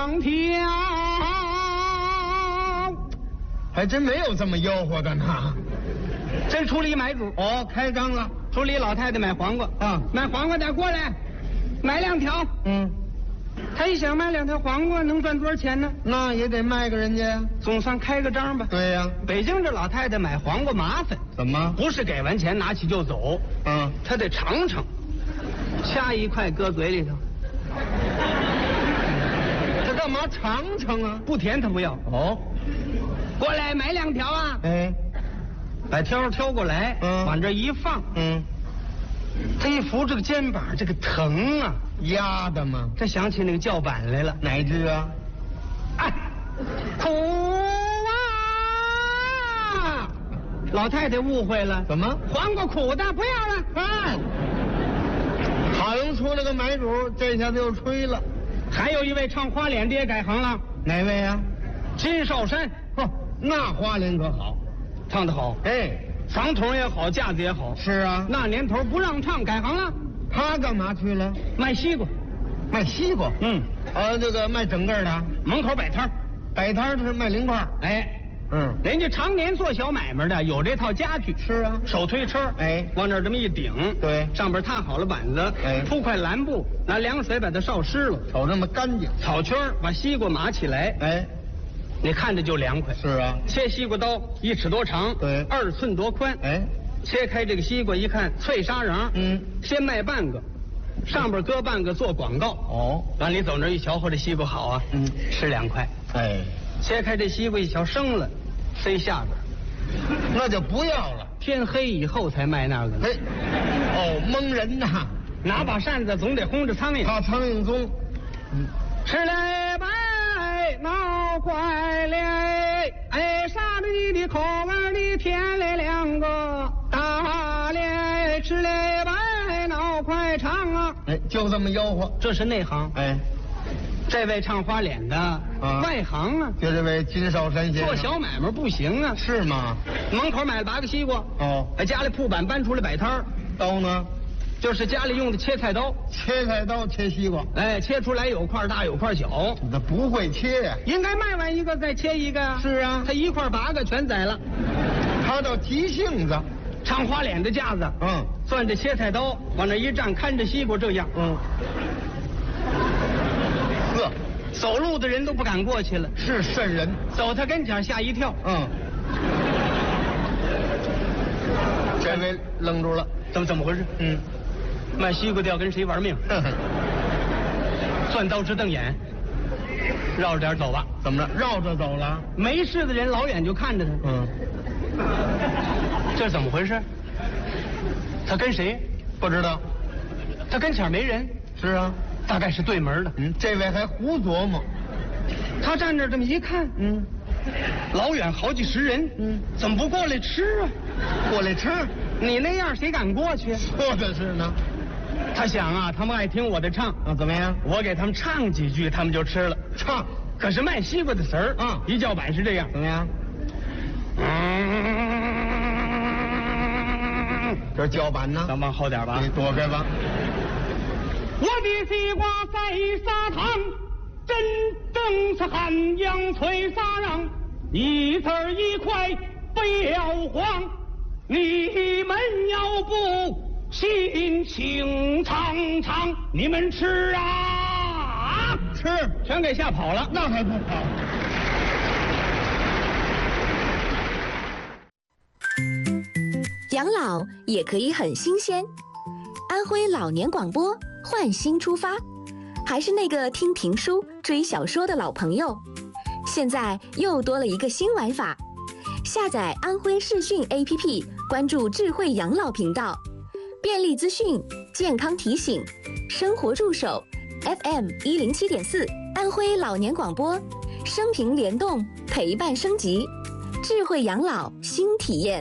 两条。 还真没有这么吆喝的呢。 这处理买主哦，开张了。 处理老太太买黄瓜啊， 买黄瓜的过来，买2条。他一想买2条黄瓜能赚多少钱呢？ 那也得卖给人家呀， 总算开个张吧。 对呀， 北京这老太太买黄瓜麻烦， 怎么？ 不是给完钱拿起就走，她得尝尝，掐一块搁嘴里头。 他干嘛尝尝啊？ 不甜他不要。 哦， 过来买2条啊！ 哎， 把挑过来，往这一放，他一扶这个肩膀，这个疼啊， 压的吗？ 他想起那个叫板来了， 哪只啊？ 哎，苦啊！老太太误会了， 怎么？ 黄瓜苦的，不要了。 哎，好像出了个买主，这下子又吹了。 还有一位唱花脸的也改行了， 哪位啊？ 金少山。 那花脸可好， 唱得好。 哎， 房筒也好，架子也好。 是啊， 那年头不让唱，改行了。 他干嘛去了？ 卖西瓜。 卖西瓜？这个卖整个的， 门口摆摊， 摆摊是卖零块。 哎，人家常年做小买卖的，有这套家具。 是啊， 手推车， 哎， 往这儿这么一顶， 对， 上边踏好了板子， 哎， 铺块蓝布，拿凉水把它烧湿了， 瞅这么干净。 草圈把西瓜码起来， 哎， 你看着就凉快。 是啊， 切西瓜刀1尺多长， 对 ，2寸多宽， 哎， 切开这个西瓜一看脆沙瓤，先卖半个，上边搁半个做广告。 哦， 往里走那一瞧，这西瓜好啊，吃2块。 哎， 切开这西瓜一瞧生了，塞下边， 那就不要了。 天黑以后才卖那个呢。 嘿，哦，蒙人呐！ 拿把扇子总得轰着苍蝇。 怕苍蝇踪。 吃嘞白闹坏嘞，哎，沙里的口味里添嘞2个大嘞，吃嘞白闹快唱啊！ 哎，就这么吆喝。 这是内行。 哎， 这位唱花脸的，外行啊。 就这位金少山先生。 做小买卖不行啊。 是吗？ 门口买了8个西瓜。 哦， 家里铺板搬出来摆摊儿。 刀呢？ 就是家里用的切菜刀。 切菜刀切西瓜。 哎，切出来有块大有块小。 他不会切呀。 应该卖完一个再切一个。 是啊， 他1块8个全宰了。 他倒急性子。 唱花脸的架子，攥着切菜刀往那一站，看着西瓜这样， 呵， 走路的人都不敢过去了， 是瘆人， 走他跟前吓一跳， 这位愣住了， 怎么回事？卖西瓜的要跟谁玩命？攥刀直瞪眼，绕着点走吧。 怎么着？绕着走了？ 没事的人老远就看着他，这是怎么回事？他跟谁？ 不知道。 他跟前没人。 是啊， 大概是对门的。 这位还胡琢磨。 他站那这么一看，老远好几十人，怎么不过来吃啊？ 过来吃？ 你那样谁敢过去？ 说的是呢。 他想啊，他们爱听我的唱怎么样？ 我给他们唱几句，他们就吃了。 唱。 可是卖西瓜的词儿一叫板是这样。 怎么样？这叫板呢？ 咱往后点吧。 你躲开吧。 我的西瓜在砂糖，真正是汉阳脆沙瓤，一字一块不要慌。你们要不信，请尝尝，你们吃啊！ 吃， 全给吓跑了， 那还不跑？ 养老也可以很新鲜。安徽老年广播换新出发，还是那个听评书、追小说的老朋友，现在又多了一个新玩法。下载安徽视讯 APP， 关注智慧养老频道，便利资讯、健康提醒、生活助手 FM107.4， 安徽老年广播，生平联动，陪伴升级，智慧养老新体验。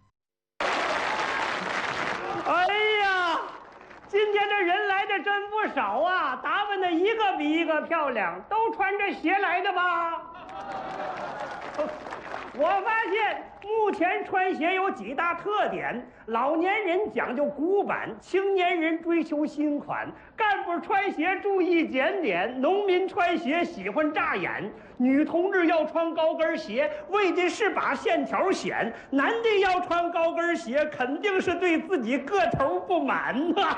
哎呀，今天这人来的真不少啊，打扮的一个比一个漂亮，都穿着鞋来的吧？ 我发现目前穿鞋有几大特点：老年人讲究古板，青年人追求新款，干部穿鞋注意检点，农民穿鞋喜欢扎眼，女同志要穿高跟鞋，为的是把线条显；男的要穿高跟鞋，肯定是对自己个头不满呐。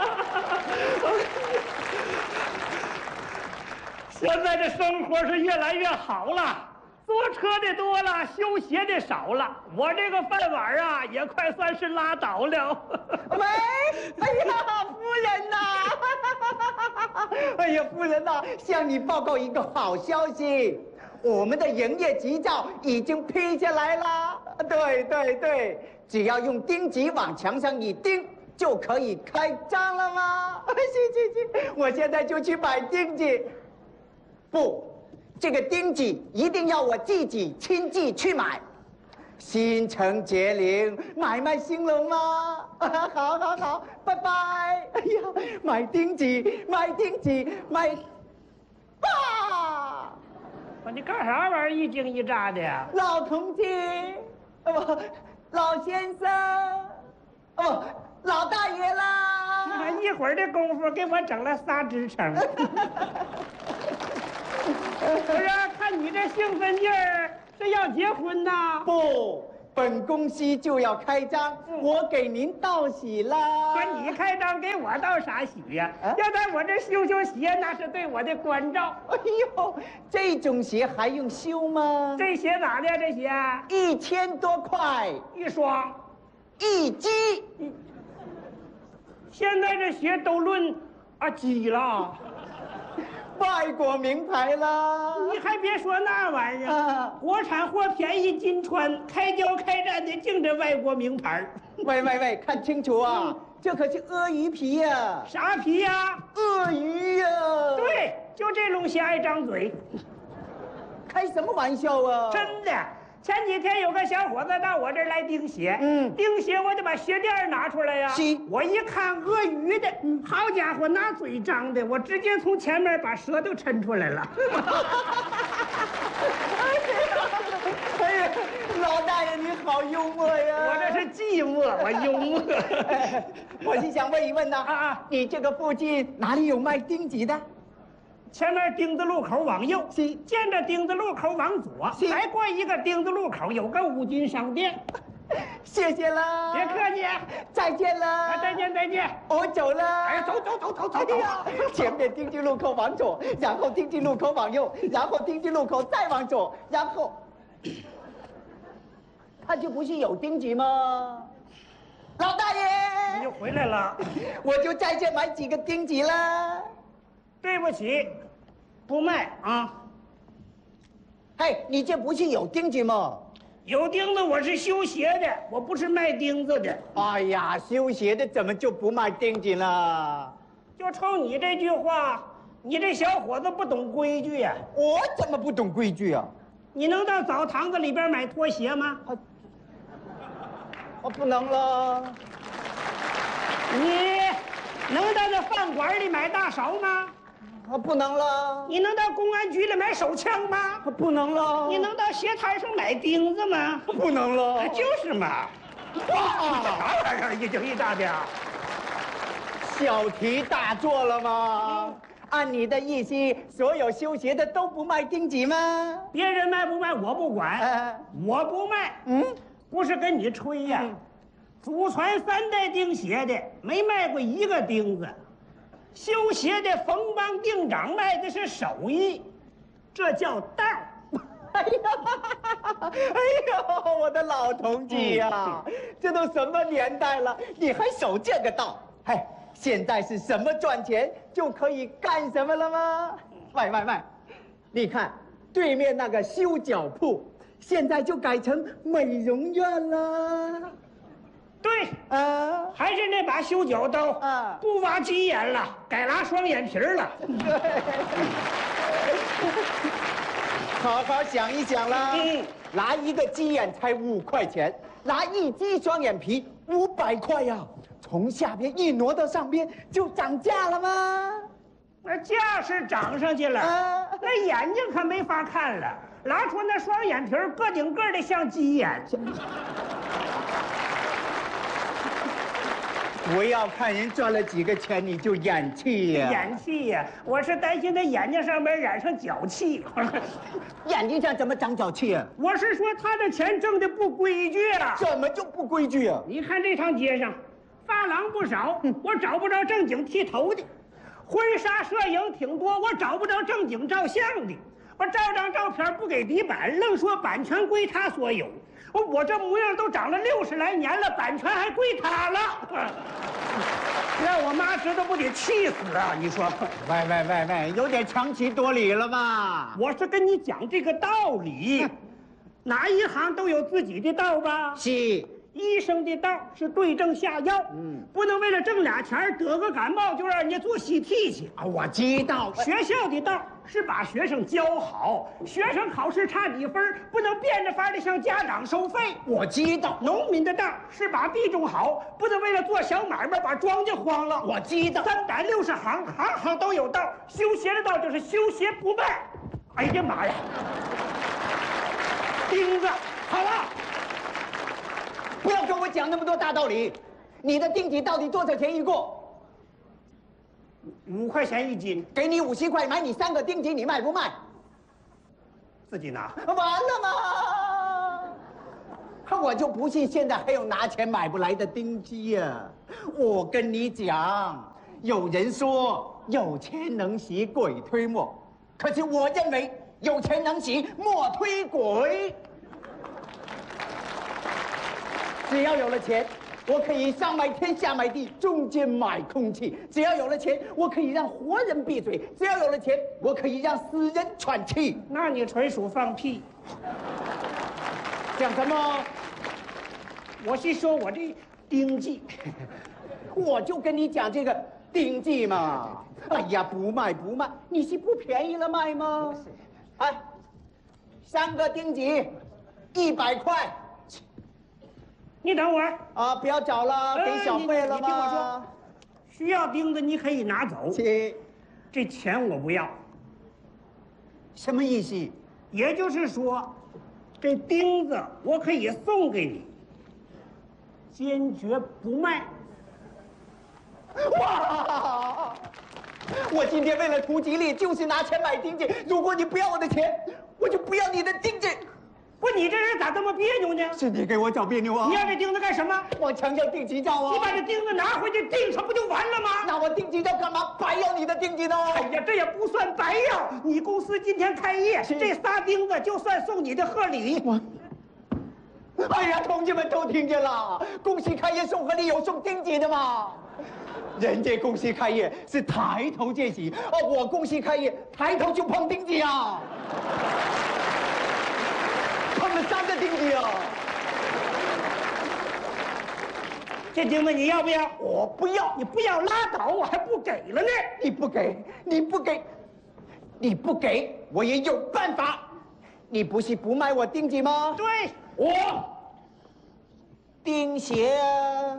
现在这生活是越来越好了。坐车的多了，修鞋的少了。我这个饭碗啊，也快算是拉倒了。 喂，哎呀，夫人呐！哎呀，夫人呐，向你报告一个好消息，我们的营业执照已经批下来了。对，只要用钉子往墙上一钉，就可以开张了吗？行，我现在就去买钉子。不。这个钉子一定要我自己亲自去买，心诚则灵，买卖兴隆吗？好，拜拜。哎呀，买钉子，买爸！ 你干啥玩意儿一惊一乍的呀？ 老同志，不，老先生，不，老大爷啦！ 你看一会儿的功夫，给我整了仨职称。不是，看你这兴奋劲儿，是要结婚呐？ 不，本公司就要开张，我给您道喜啦。 说你开张给我道啥喜呀？要在我这修鞋，那是对我的关照。 哎呦，这种鞋还用修吗？ 这鞋咋的呀？这鞋 1000多块一双 ，1只。 现在这鞋都论几了。 外国名牌啦！ 你还别说那玩意儿，国产货便宜金穿，开胶开战的净这外国名牌。 喂，看清楚啊，这可是鳄鱼皮呀！ 啥皮呀？ 鳄鱼呀！ 对，就这龙虾爱张嘴。 开什么玩笑啊！ 真的。前几天有个小伙子到我这儿来钉鞋，钉鞋我就把鞋垫拿出来呀。我一看鳄鱼的，好家伙，那嘴张的，我直接从前面把舌头抻出来了。 哎呀，老大爷你好幽默呀！ 我这是寂寞，我幽默。 我是想问一问呐，你这个附近哪里有卖钉子的？ 前面丁字路口往右，见着丁字路口往左，再过一个丁字路口有个五金商店。 谢谢了， 别客气， 再见了， 再见， 我走了。 哎，走。 哎呀，前面丁字路口往左，然后丁字路口往右，然后丁字路口再往左，然后，他就不是有钉子吗？老大爷， 你就回来了， 我就在这买几个钉子了。 对不起，不卖啊！ 嘿，你这不是有钉子吗？ 有钉子，我是修鞋的，我不是卖钉子的。 哎呀，修鞋的怎么就不卖钉子呢？ 就冲你这句话，你这小伙子不懂规矩呀！ 我怎么不懂规矩啊？ 你能到澡堂子里边买拖鞋吗？ 我不能了。 你能到那饭馆里买大勺吗？ 我不能了。 你能到公安局里买手枪吗？ 我不能了。 你能到鞋摊上买钉子吗？ 不能了。 就是嘛。哇，啥玩意儿一惊一乍的？ 小题大做了吗？按你的意思，所有修鞋的都不卖钉子吗？ 别人卖不卖我不管，我不卖。不是跟你吹呀。祖传3代钉鞋的，没卖过一个钉子。修鞋的冯帮定长卖的是手艺，这叫道。 哎呦，我的老同志呀，这都什么年代了，你还守这个道？哎，现在是什么赚钱就可以干什么了吗？喂，你看对面那个修脚铺，现在就改成美容院了。 对，还是那把修脚刀，不挖鸡眼了，改拉双眼皮了。 好好想一想啦，拿一个鸡眼才5块钱，拿1只双眼皮500块呀，从下边一挪到上边就涨价了吗？ 那架势长上去了，那眼睛可没法看了，拉出那双眼皮儿，个顶个的像鸡眼。 不要看人赚了几个钱你就演气呀！ 演气呀！我是担心他眼睛上面染上脚气。 眼睛上怎么长脚气啊？ 我是说他的钱挣的不规矩啊！ 怎么就不规矩啊？ 你看这趟街上，发廊不少，我找不着正经剃头的；婚纱摄影挺多，我找不着正经照相的。我照张照片不给底板，愣说版权归他所有。我这模样都长了60来年了，版权还归他了。让我妈知道不得气死啊！你说， 喂，有点强词夺理了吧？ 我是跟你讲这个道理，哪一行都有自己的道吧？ 是。 医生的道是对症下药，不能为了挣俩钱得个感冒就让人家做CT去啊！我知道。 学校的道是把学生教好，学生考试差几分不能变着法的向家长收费。 我知道。 农民的道是把地种好，不能为了做小买卖把庄稼荒了。 我知道。 360行，行行都有道。修鞋的道就是修鞋不卖。哎呀妈呀！钉子，好了。 不要跟我讲那么多大道理，你的钉子到底多少钱一个 ？5块钱一斤， 给你50块买你3个钉子，你卖不卖？ 自己拿。 完了吗？我就不信现在还有拿钱买不来的钉子呀！我跟你讲，有人说有钱能使鬼推磨，可是我认为有钱能使磨推鬼。只要有了钱，我可以上买天下买地，中间买空气；只要有了钱，我可以让活人闭嘴；只要有了钱，我可以让死人喘气。 那你纯属放屁！ 讲什么？ 我是说我这钉记， 我就跟你讲这个钉记嘛。哎呀，不卖，你是不便宜了卖吗？哎，3个钉子，100块。 你等会儿啊！不要找了，给小费了吗？ 你听我说，需要钉子你可以拿走，这钱我不要。 什么意思？ 也就是说，这钉子我可以送给你，坚决不卖。 哇！我今天为了图吉利，就是拿钱买钉子。如果你不要我的钱，我就不要你的钉子。 不，你这人咋这么别扭呢？ 是你给我找别扭啊！ 你要这钉子干什么？ 我强调定急照啊！ 你把这钉子拿回去钉上不就完了吗？ 那我定急照干嘛白要你的定急呢？ 哎呀，这也不算白要。你公司今天开业，这仨钉子就算送你的贺礼。 哎呀，同志们都听见了，恭喜开业送贺礼有送钉子的吗？人家恭喜开业是抬头见喜，哦，我恭喜开业抬头就碰钉子啊！碰了3个钉子啊！ 这钉子你要不要？ 我不要。 你不要拉倒，我还不给了呢。 你不给，我也有办法。你不是不卖我钉子吗？ 对， 我钉鞋啊。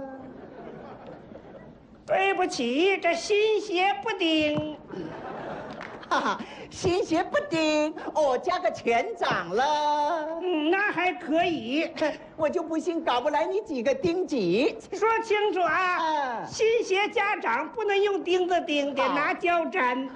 对不起，这新鞋不钉。 哈哈，新鞋不钉，我加个钱涨了。 那还可以。 我就不信搞不来你几个钉子。 说清楚啊！新鞋加涨不能用钉子钉，得拿胶粘。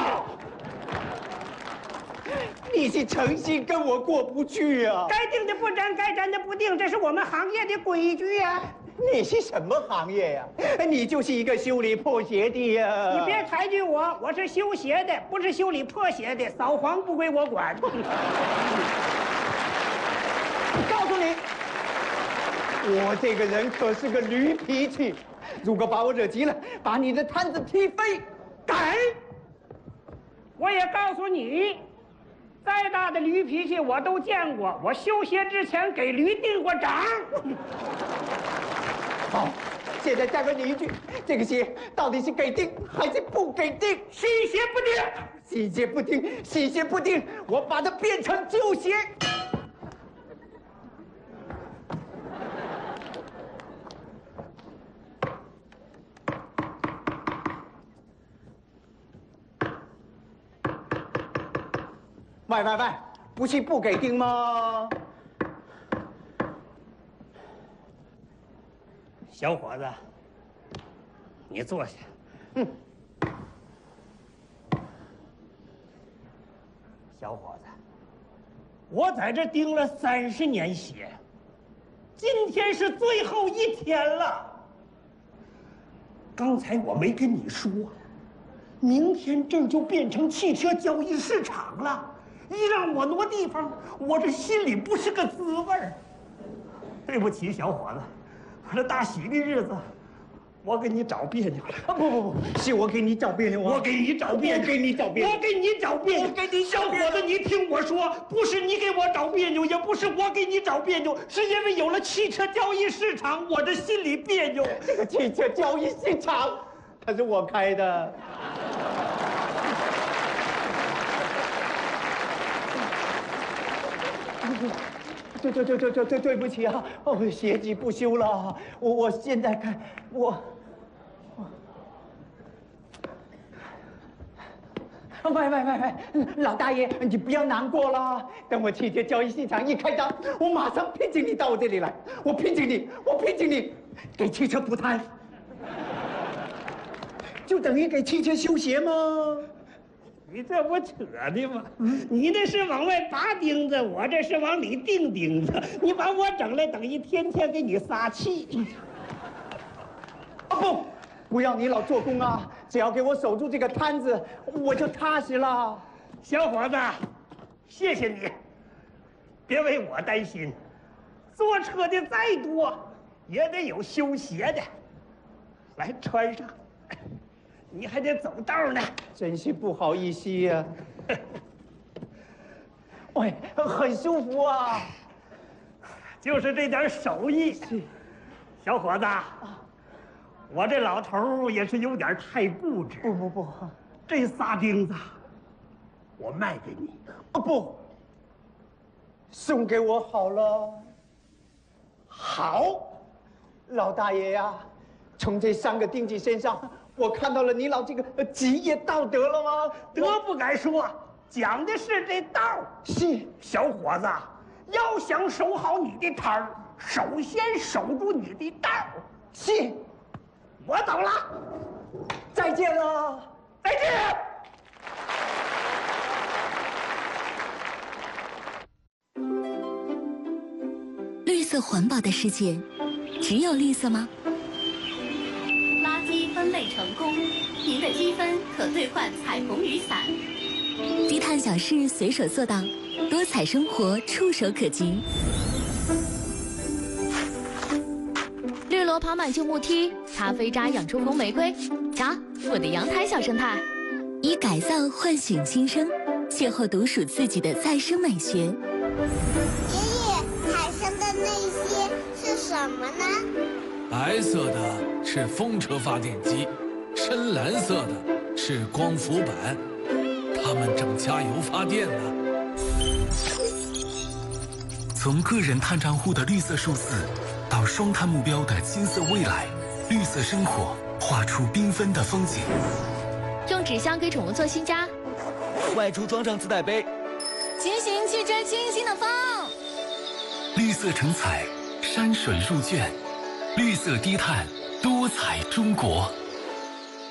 你是诚心跟我过不去啊！ 该钉的不粘，该粘的不钉，这是我们行业的规矩呀。 你是什么行业呀？你就是一个修理破鞋的呀！ 你别抬举我，我是修鞋的，不是修理破鞋的。扫黄不归我管。 告诉你，我这个人可是个驴脾气，如果把我惹急了，把你的摊子踢飞。 敢！我也告诉你，再大的驴脾气我都见过。我修鞋之前给驴钉过掌。 好，现在再问你一句，这个鞋到底是给钉还是不给钉？ 新鞋不钉， 新鞋不钉，新鞋不钉，我把它变成旧鞋。 喂，不是不给订吗？ 小伙子，你坐下。小伙子，我在这盯了30年鞋，今天是最后一天了。刚才我没跟你说，明天这儿就变成汽车交易市场了。一让我挪地方，我这心里不是个滋味儿。对不起，小伙子，我这大喜的日子，我给你找别扭了。 不，是我给你找别扭啊！ 我给你找别扭， 我给你找别扭， 我给你找别扭， 我给你小伙子，你听我说，不是你给我找别扭，也不是我给你找别扭，是因为有了汽车交易市场，我这心里别扭。 这个汽车交易市场，它是我开的。对不起啊！哦，鞋迹不修了，我现在看我。喂，老大爷，你不要难过了。等我汽车交易市场一开张，我马上聘请你到我这里来。我聘请你，给汽车补胎，就等于给汽车修鞋吗？ 你这不扯的吗？你那是往外拔钉子，我这是往里钉钉子。你把我整来，等于天天给你撒气。 不要你老做工啊！只要给我守住这个摊子，我就踏实了。 小伙子，谢谢你，别为我担心。坐车的再多，也得有修鞋的。来，穿上。你还得走道呢， 真是不好意思呀。喂，很舒服啊。 就是这点手艺。小伙子，我这老头也是有点太固执。 不， 这仨钉子，我卖给你。 不，送给我好了。好，老大爷呀，从这3个钉子身上，我看到了你老这个职业道德了吗？ 德不敢说，讲的是这道。 是， 小伙子，要想守好你的摊儿，首先守住你的道。 是， 我走了， 再见了， 再见。 绿色环保的世界，只有绿色吗？ 垃圾分类成功，您的积分可兑换彩虹雨伞。 低碳小事随手做到，多彩生活触手可及。 绿萝爬满旧木梯，咖啡渣养出红玫瑰。瞧，我的阳台小生态。 以改造唤醒新生，邂逅独属自己的再生美学。 爷爷，产生的那些是什么呢？ 白色的是风车发电机，深蓝色的是光伏板，它们正加油发电呢。 从个人碳账户的绿色数字，到双碳目标的金色未来，绿色生活画出缤纷的风景。 用纸箱给宠物做新家， 外出装上自带杯， 骑行去追清新的风。 绿色成彩，山水入卷，绿色低碳，多彩中国。